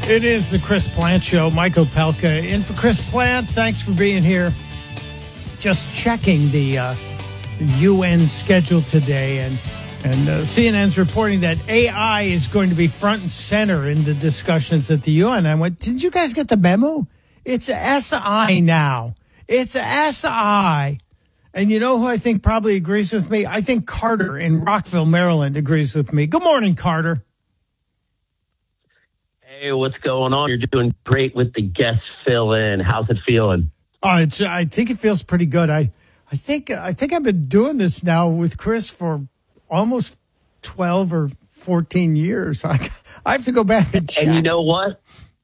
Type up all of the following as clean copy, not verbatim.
It is the Chris Plant Show. Mike Opelka in for Chris Plant. Thanks for being here. Just checking the UN schedule today, and CNN's reporting that AI is going to be front and center in the discussions at the UN. I went, did you guys get the memo? It's SI now. It's SI. And you know who I think probably agrees with me? I think Carter in Rockville, Maryland agrees with me. Good morning, Carter. Hey, what's going on? You're doing great with the guest fill-in. How's it feeling? I think it feels pretty good. I think I've been doing this now with Chris for almost 12 or 14 years. I have to go back and check. And you know what?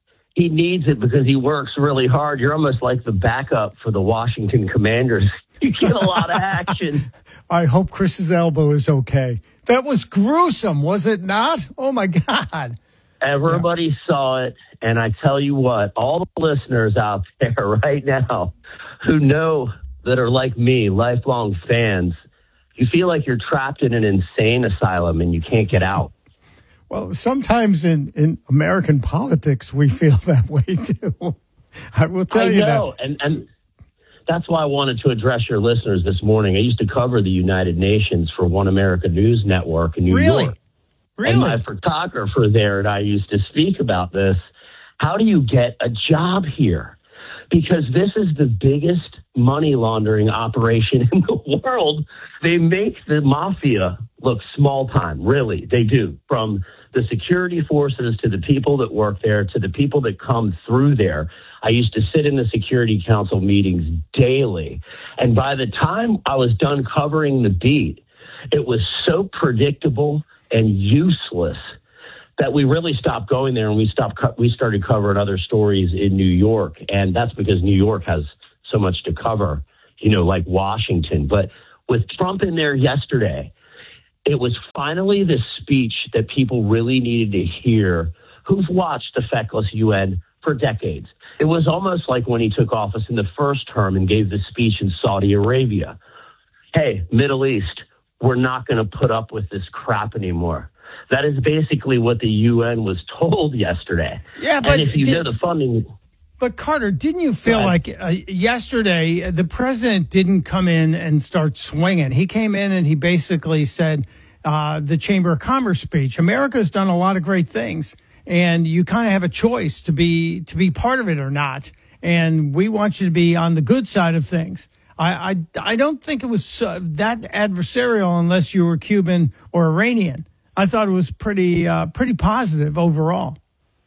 He needs it because he works really hard. You're almost like the backup for the Washington Commanders. You get a lot of action. I hope Chris's elbow is okay. That was gruesome, was it not? Oh, my God. Everybody saw it, and I tell you what, all the listeners out there right now who know that are like me, lifelong fans, you feel like you're trapped in an insane asylum and you can't get out. Well, sometimes in American politics, we feel that way, too. I will tell you that. And that's why I wanted to address your listeners this morning. I used to cover the United Nations for One America News Network in New York. Really? And my photographer there and I used to speak about this. How do you get a job here? Because this is the biggest money laundering operation in the world. They make the mafia look small time, really. They do. From the security forces to the people that work there to the people that come through there. I used to sit in the Security Council meetings daily. And by the time I was done covering the beat, it was so predictable and useless that we really stopped going there, and we started covering other stories in New York. And that's because New York has so much to cover, like Washington. But with Trump in there yesterday, it was finally the speech that people really needed to hear who've watched the feckless UN for decades. It was almost like when he took office in the first term and gave the speech in Saudi Arabia. Hey, Middle East, we're not going to put up with this crap anymore. That is basically what the UN was told yesterday. Yeah, but and if you know the funding. But Carter, didn't you feel like yesterday the president didn't come in and start swinging? He came in and he basically said the Chamber of Commerce speech. America's done a lot of great things, and you kind of have a choice to be part of it or not. And we want you to be on the good side of things. I don't think it was that adversarial unless you were Cuban or Iranian. I thought it was pretty positive overall.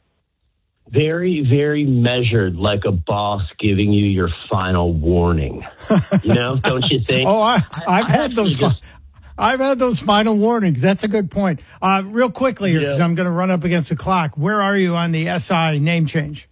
Very, very measured, like a boss giving you your final warning. Don't you think? I've had those. I've had those final warnings. That's a good point. Real quickly here, because I'm going to run up against the clock. Where are you on the SI name change?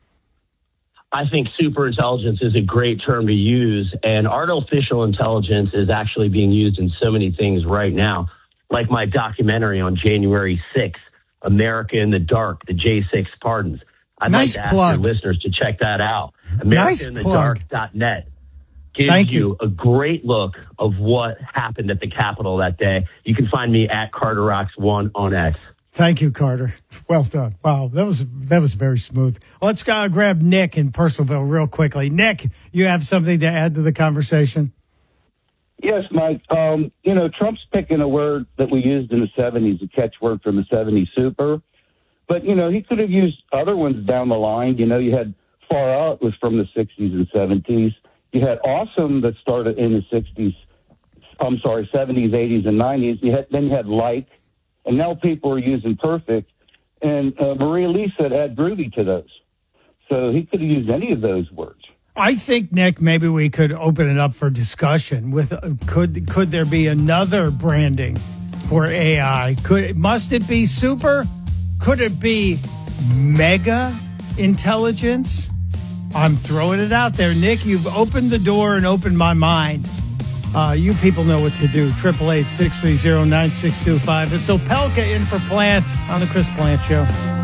I think superintelligence is a great term to use, and artificial intelligence is actually being used in so many things right now, like my documentary on January 6th, America in the Dark, the J6 Pardons. I'd like to ask your listeners to check that out. AmericaInTheDark.net gives you a great look of what happened at the Capitol that day. You can find me at CarterRocks1 on X. Thank you, Carter. Well done. Wow, that was very smooth. Let's grab Nick in Purcellville real quickly. Nick, you have something to add to the conversation? Yes, Mike. Trump's picking a word that we used in the 70s, a catchword from the 70s, super. But, he could have used other ones down the line. You had far out was from the 60s and 70s. You had awesome that started in the 70s, 80s, and 90s. Then you had like. And now people are using perfect. And Maria Lee said add groovy to those. So he could have used any of those words. I think, Nick, maybe we could open it up for discussion. With could there be another branding for AI? Must it be super? Could it be mega intelligence? I'm throwing it out there. Nick, you've opened the door and opened my mind. You people know what to do. 888-630-9625. It's Opelka in for Plant on the Chris Plant Show.